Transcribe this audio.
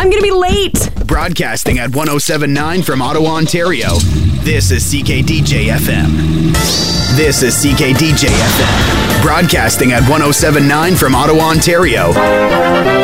I'm going to be late. Broadcasting at 107.9 from Ottawa, Ontario. This is CKDJ FM. This is CKDJ FM. Broadcasting at 107.9 from Ottawa, Ontario.